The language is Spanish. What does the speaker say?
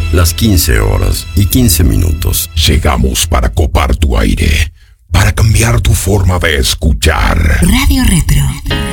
las 15:15. Llegamos para copar tu aire, para cambiar tu forma de escuchar. Radio Retro.